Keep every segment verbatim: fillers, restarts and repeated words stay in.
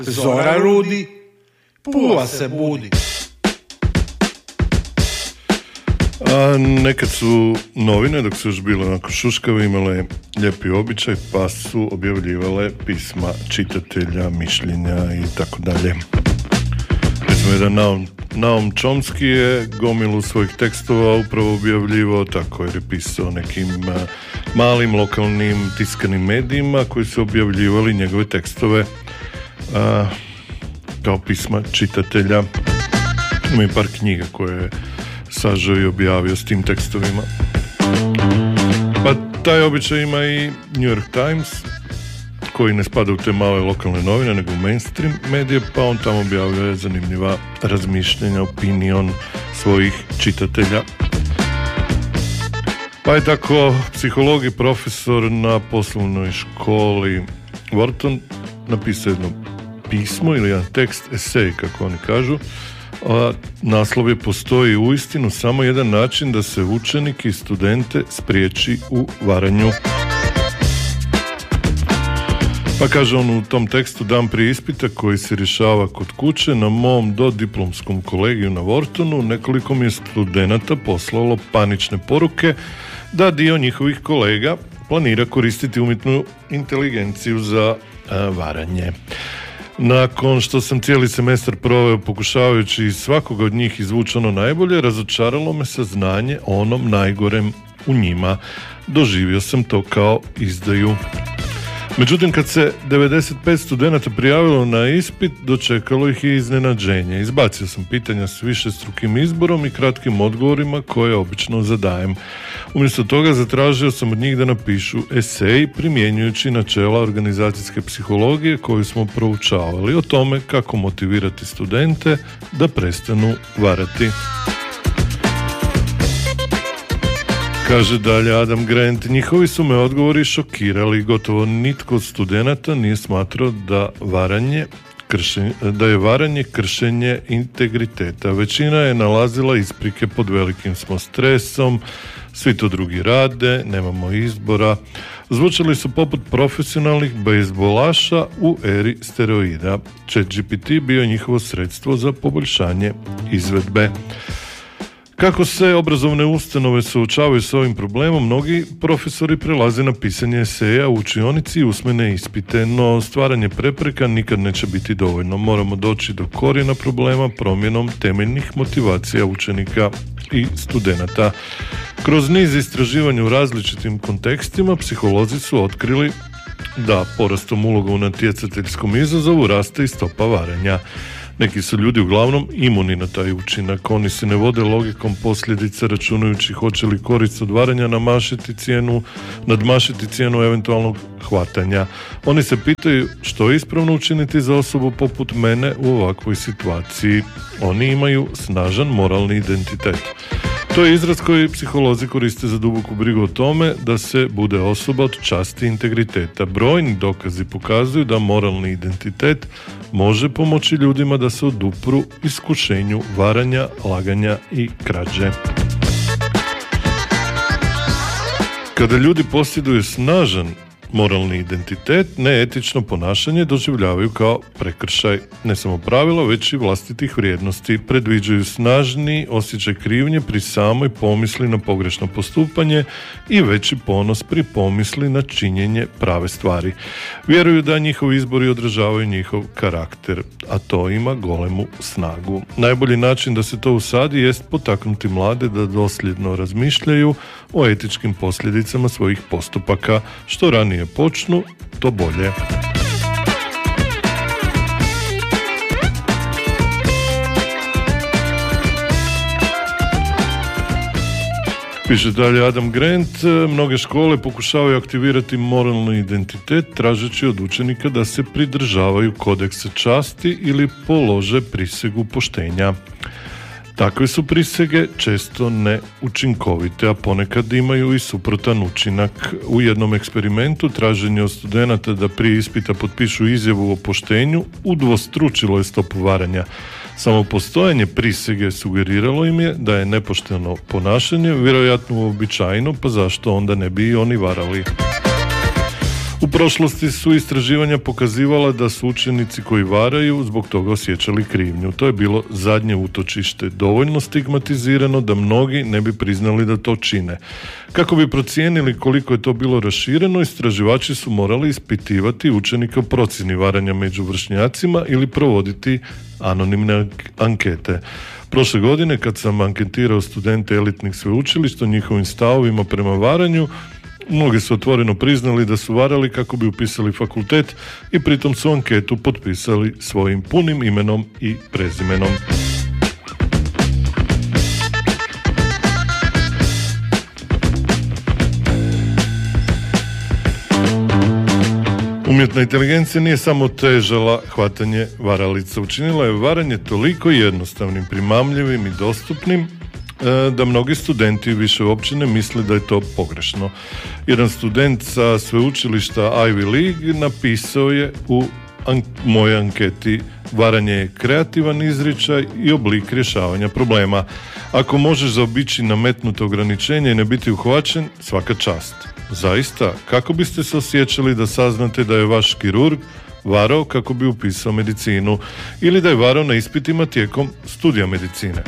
Zora rudi, Pula se budi. A nekad su novine, dok su još bile onako šuškave, imale lijepi običaj, pa su objavljivale pisma čitatelja, mišljenja i tako dalje. Recimo, jedan Naum, Naum Chomsky je gomilu svojih tekstova upravo objavljivao tako, jer je pisao nekim a, malim lokalnim tiskanim medijima koji su objavljivali njegove tekstove a, kao pisma čitatelja. Ima i par knjiga koje je sažao i objavio s tim tekstovima. Pa taj običaj ima i New York Times, koji ne spada u te male lokalne novine, nego u mainstream medije, pa on tamo objavljuje zanimljiva razmišljenja, opinion svojih čitatelja. Pa je tako psiholog i profesor na poslovnoj školi Wharton napisao jedno pismo ili jedan tekst, esej, kako oni kažu, a naslov je "Postoji uistinu samo jedan način da se učenike i studente spriječi u varanju". Pa kaže on u tom tekstu: "Dan prije ispita koji se rješava kod kuće na mom dodiplomskom kolegiju na Whartonu, nekoliko mi je studenata poslalo panične poruke da dio njihovih kolega planira koristiti umjetnu inteligenciju za a, varanje. Nakon što sam cijeli semestar proveo pokušavajući iz svakoga od njih izvući ono najbolje, razočaralo me saznanje o onom najgorem u njima. Doživio sam to kao izdaju. Međutim, kad se devedeset pet studenata prijavilo na ispit, dočekalo ih je iznenađenje. Izbacio sam pitanja s višestrukim izborom i kratkim odgovorima koje obično zadajem. Umjesto toga zatražio sam od njih da napišu esej primjenjujući načela organizacijske psihologije koju smo proučavali o tome kako motivirati studente da prestanu varati." Kaže dalje Adam Grant: "Njihovi su me odgovori šokirali. Gotovo nitko od studenata nije smatrao da varanje kršenje, da je varanje kršenje integriteta. Većina je nalazila isprike pod velikim smo stresom, svi to drugi rade, nemamo izbora." Zvučali su poput profesionalnih bejzbolaša u eri steroida. ChatGPT bio je njihovo sredstvo za poboljšanje izvedbe. Kako se obrazovne ustanove suočavaju s ovim problemom, mnogi profesori prelaze na pisanje eseja u učionici i usmene ispite, no stvaranje prepreka nikad neće biti dovoljno. Moramo doći do korijena problema promjenom temeljnih motivacija učenika i studenata. Kroz niz istraživanja u različitim kontekstima, psiholozi su otkrili da porastom uloga u natjecateljskom izazovu raste i stopa varanja. Neki su ljudi uglavnom imuni na taj učinak. Oni se ne vode logikom posljedica računajući hoće li korist od varanja namašiti cijenu, nadmašiti cijenu eventualnog hvatanja. Oni se pitaju što je ispravno učiniti za osobu poput mene u ovakvoj situaciji. Oni imaju snažan moralni identitet. To je izraz koji psiholozi koriste za duboku brigu o tome da se bude osoba od časti i integriteta. Brojni dokazi pokazuju da moralni identitet može pomoći ljudima da se odupru iskušenju varanja, laganja i krađe. Kada ljudi posjeduju snažan moralni identitet, neetično ponašanje doživljavaju kao prekršaj. Ne samo pravila, već i vlastitih vrijednosti. Predviđaju snažni osjećaj krivnje pri samoj pomisli na pogrešno postupanje i veći ponos pri pomisli na činjenje prave stvari. Vjeruju da njihovi izbori odražavaju njihov karakter, a to ima golemu snagu. Najbolji način da se to usadi jest potaknuti mlade da dosljedno razmišljaju o etičkim posljedicama svojih postupaka. Što ranije počnu, to bolje. Piše dalje Adam Grant: "Mnoge škole pokušavaju aktivirati moralni identitet tražeći od učenika da se pridržavaju kodeksa časti ili polože prisegu poštenja. Takve su prisege često neučinkovite, a ponekad imaju i suprotan učinak. U jednom eksperimentu traženje od studenata da prije ispita potpišu izjavu o poštenju udvostručilo je stopu varanja. Samo postojanje prisege sugeriralo im je da je nepošteno ponašanje vjerojatno uobičajeno, pa zašto onda ne bi i oni varali. U prošlosti su istraživanja pokazivala da su učenici koji varaju zbog toga osjećali krivnju. To je bilo zadnje utočište, dovoljno stigmatizirano da mnogi ne bi priznali da to čine. Kako bi procijenili koliko je to bilo rašireno, istraživači su morali ispitivati učenike o procjeni varanja među vršnjacima ili provoditi anonimne ankete. Prošle godine, kad sam anketirao studente elitnih sveučilišta o njihovim stavovima prema varanju, mnogi su otvoreno priznali da su varali kako bi upisali fakultet i pritom su anketu potpisali svojim punim imenom i prezimenom. Umjetna inteligencija nije samo otežala hvatanje varalica, učinila je varanje toliko jednostavnim, primamljivim i dostupnim da mnogi studenti više uopće ne misle da je to pogrešno. Jedan student sa sveučilišta Ivy League napisao je u an- mojoj anketi: varanje je kreativan izričaj i oblik rješavanja problema. Ako možeš zaobići nametnuto ograničenje i ne biti uhvaćen, svaka čast. Zaista, kako biste se osjećali da saznate da je vaš kirurg varao kako bi upisao medicinu ili da je varao na ispitima tijekom studija medicine?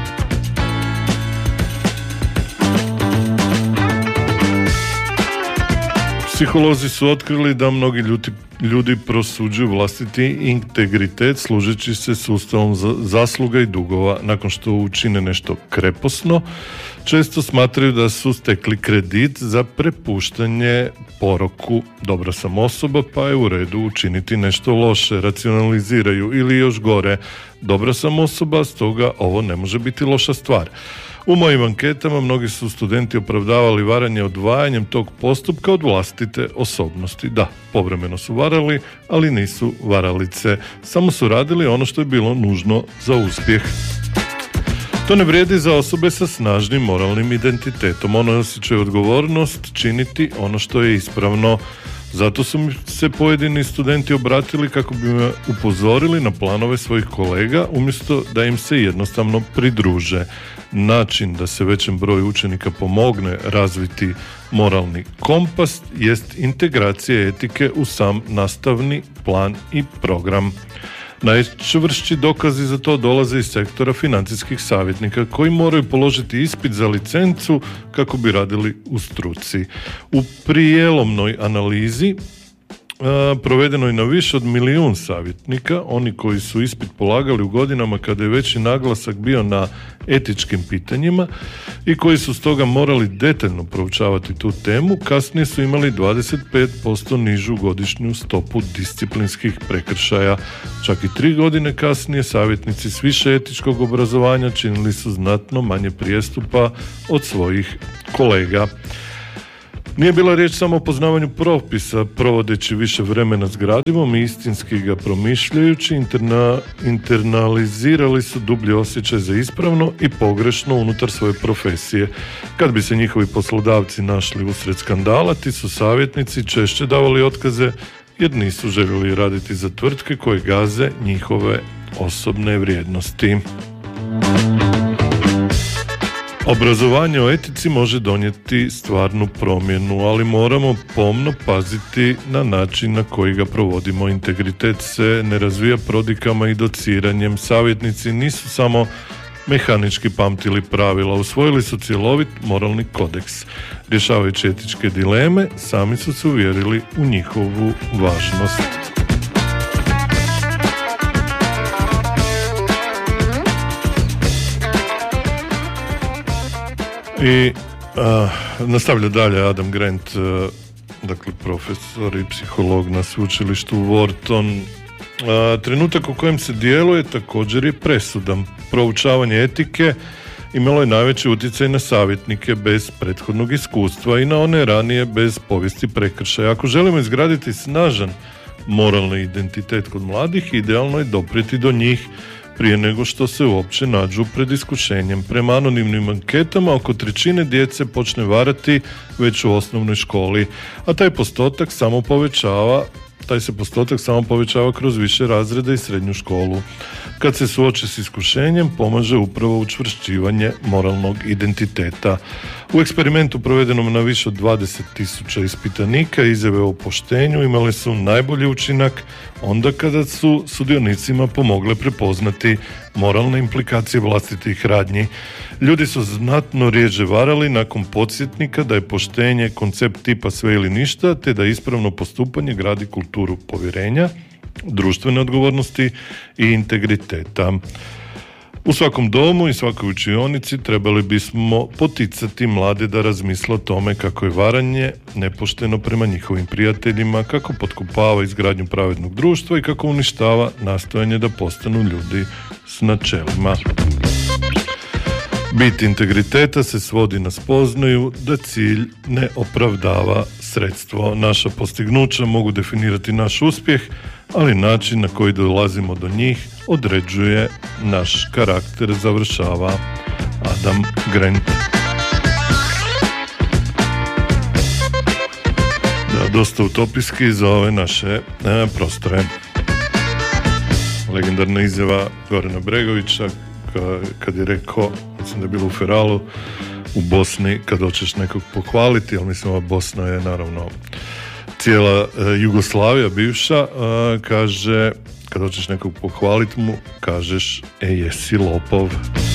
Psiholozi su otkrili da mnogi ljudi, ljudi prosuđuju vlastiti integritet služeći se sustavom za, zasluga i dugova. Nakon što učine nešto kreposno, često smatraju da su stekli kredit za prepuštanje poroku. Dobra sam osoba, pa je u redu učiniti nešto loše, racionaliziraju, ili još gore, dobra sam osoba, stoga ovo ne može biti loša stvar. U mojim anketama mnogi su studenti opravdavali varanje odvajanjem tog postupka od vlastite osobnosti. Da, povremeno su varali, ali nisu varalice. Samo su radili ono što je bilo nužno za uspjeh. To ne vrijedi za osobe sa snažnim moralnim identitetom. One osjećaju odgovornost činiti ono što je ispravno. Zato su mi se pojedini studenti obratili kako bi me upozorili na planove svojih kolega umjesto da im se jednostavno pridruže. Način da se većem broju učenika pomogne razviti moralni kompas jest integracija etike u sam nastavni plan i program. Najčvršći dokazi za to dolaze iz sektora financijskih savjetnika koji moraju položiti ispit za licencu kako bi radili u struci. U prijelomnoj analizi provedenoj na više od milijun savjetnika, oni koji su ispit polagali u godinama kada je veći naglasak bio na etičkim pitanjima i koji su stoga morali detaljno proučavati tu temu, kasnije su imali dvadeset pet posto nižu godišnju stopu disciplinskih prekršaja. Čak i tri godine kasnije savjetnici s više etičkog obrazovanja činili su znatno manje prijestupa od svojih kolega. Nije bila riječ samo o poznavanju propisa, provodeći više vremena s gradivom i istinski ga promišljajući, interna, internalizirali su dublje osjećaj za ispravno i pogrešno unutar svoje profesije. Kad bi se njihovi poslodavci našli usred skandala, ti su savjetnici češće davali otkaze jer nisu željeli raditi za tvrtke koje gaze njihove osobne vrijednosti. Obrazovanje o etici može donijeti stvarnu promjenu, ali moramo pomno paziti na način na koji ga provodimo. Integritet se ne razvija prodikama i dociranjem. Savjetnici nisu samo mehanički pamtili pravila, usvojili su cjelovit moralni kodeks. Rješavajući etičke dileme, sami su se uvjerili u njihovu važnost. I a, nastavlja dalje Adam Grant, a, dakle profesor i psiholog na sveučilištu Wharton. A, trenutak u kojem se djeluje također je presudan. Proučavanje etike imalo je najveći utjecaj na savjetnike bez prethodnog iskustva i na one ranije bez povijesti prekršaja. Ako želimo izgraditi snažan moralni identitet kod mladih, idealno je doprijeti do njih prije nego što se uopće nađu pred iskušenjem. Prema anonimnim anketama oko trećine djece počne varati već u osnovnoj školi, a taj postotak samo povećava, taj se postotak samo povećava kroz više razreda i srednju školu. kad se suoče s iskušenjem, pomaže upravo učvršćivanje moralnog identiteta. U eksperimentu provedenom na više od dvadeset tisuća ispitanika izjave o poštenju imale su najbolji učinak onda kada su sudionicima pomogle prepoznati moralne implikacije vlastitih radnji. Ljudi su znatno rjeđe varali nakon podsjetnika da je poštenje koncept tipa sve ili ništa, te da ispravno postupanje gradi kulturu povjerenja, društvene odgovornosti i integriteta. U svakom domu i svakoj učionici trebali bismo poticati mlade da razmisle o tome kako je varanje nepošteno prema njihovim prijateljima, kako potkopava izgradnju pravednog društva i kako uništava nastojanje da postanu ljudi s načelima. Bit integriteta se svodi na spoznaju da cilj ne opravdava sredstvo. Naša postignuća mogu definirati naš uspjeh, ali način na koji dolazimo do njih određuje naš karakter, završava Adam Grant. Da, dosta utopijski za ove naše e, prostore. Legendarna izjava Gorana Bregovića kad je rekao, mislim da je bilo u Feralu u Bosni, kad hoćeš nekog pohvaliti, ali mislim ova Bosna je naravno cijela e, Jugoslavija bivša, e, kaže, kad hoćeš nekog pohvaliti mu, kažeš, e jesi lopov.